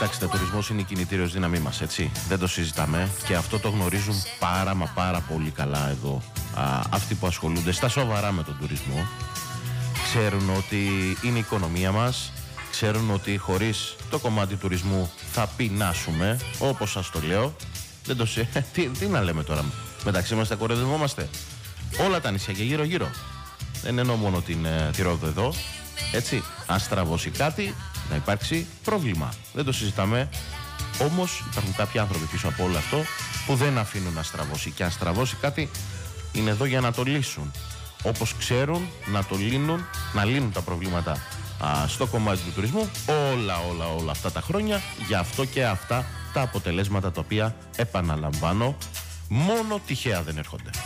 Κοιτάξτε, τουρισμός είναι η κινητήριος δύναμή μας, έτσι. Δεν το συζητάμε και αυτό το γνωρίζουν πάρα πολύ καλά εδώ αυτοί που ασχολούνται στα σοβαρά με τον τουρισμό. Ξέρουν ότι είναι η οικονομία μας, ξέρουν ότι χωρίς το κομμάτι τουρισμού θα πεινάσουμε, όπως σας το λέω. Δεν το τι να λέμε τώρα, μεταξύ μας τα κοροϊδευόμαστε. Όλα τα νησιά και γύρω-γύρω. Δεν εννοώ μόνο τη Ρόδο εδώ, έτσι. Αν στραβώσει κάτι, να υπάρξει πρόβλημα. Δεν το συζητάμε. Όμως υπάρχουν κάποιοι άνθρωποι πίσω από όλο αυτό που δεν αφήνουν να στραβώσει. Και αν στραβώσει κάτι, είναι εδώ για να το λύσουν. Όπως ξέρουν να λύνουν τα προβλήματα στο κομμάτι του τουρισμού όλα αυτά τα χρόνια. Γι' αυτό και αυτά τα αποτελέσματα τα οποία, επαναλαμβάνω, μόνο τυχαία δεν έρχονται.